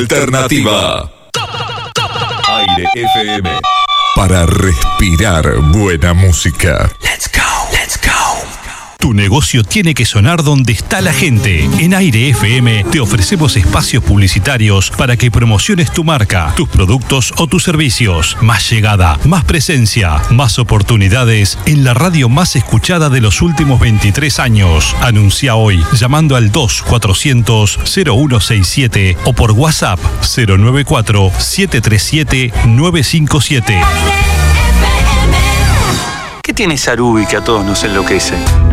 Alternativa. Aire FM. Para respirar buena música. Let's go, let's go. Tu negocio tiene que sonar donde está la gente. En Aire FM te ofrecemos espacios publicitarios para que promociones tu marca, tus productos o tus servicios. Más llegada, más presencia, más oportunidades en la radio más escuchada de los últimos 23 años. Anuncia hoy llamando al 2400-0167 o por WhatsApp 094-737-957. ¿Qué tiene Sarubi que a todos nos enloquece?